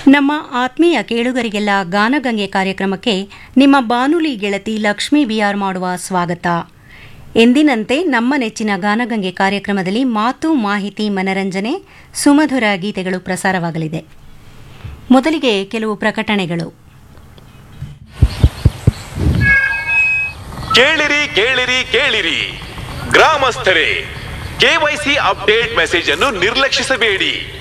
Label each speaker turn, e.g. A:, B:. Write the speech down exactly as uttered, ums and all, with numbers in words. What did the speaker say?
A: ನಮ್ಮ ಆತ್ಮೀಯ ಕೇಳುಗರಿಗೆಲ್ಲ ಗಾನಗಂಗೆ ಕಾರ್ಯಕ್ರಮಕ್ಕೆ ನಿಮ್ಮ ಬಾನುಲಿ ಗೆಳತಿ ಲಕ್ಷ್ಮೀ ಬಿಆರ್ ಮಾಡುವ ಸ್ವಾಗತ. ಎಂದಿನಂತೆ ನಮ್ಮ ನೆಚ್ಚಿನ ಗಾನಗಂಗೆ ಕಾರ್ಯಕ್ರಮದಲ್ಲಿ ಮಾತು, ಮಾಹಿತಿ, ಮನರಂಜನೆ, ಸುಮಧುರ ಗೀತೆಗಳು ಪ್ರಸಾರವಾಗಲಿದೆ. ಮೊದಲಿಗೆ ಕೆಲವು ಪ್ರಕಟಣೆಗಳು.
B: ಕೇಳಿರಿ ಕೇಳಿರಿ ಕೇಳಿರಿ ಗ್ರಾಮಸ್ಥರೇ, ಕೆವೈಸಿ ಅಪ್ಡೇಟ್ ಮೆಸೇಜ್ ಅನ್ನು ನಿರ್ಲಕ್ಷಿಸಬೇಡಿ.